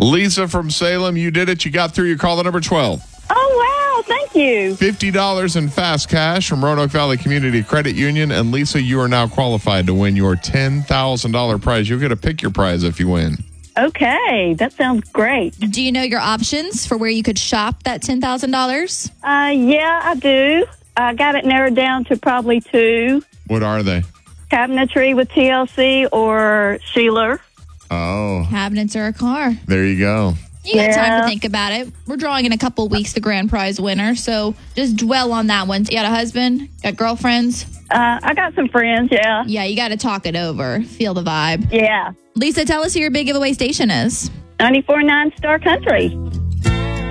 Lisa from Salem, you did it. You got through. You caller number 12. Oh, wow. Thank you. $50 in fast cash from Roanoke Valley Community Credit Union. And Lisa, you are now qualified to win your $10,000 prize. You'll get to pick your prize if you win. Okay. That sounds great. Do you know your options for where you could shop that $10,000? Yeah, I do. I got it narrowed down to probably 2. What are they? Cabinetry with TLC or Sheeler. Oh, Cabinets or a car? there you go. You got time Yeah. to think about it. We're drawing in a couple weeks the grand prize winner, so just dwell on that one. You got a husband? Got girlfriends? I got some friends, yeah. Yeah, you got to talk it over. Feel the vibe. Yeah. Lisa, tell us who your big giveaway station is. 94.9 Star Country.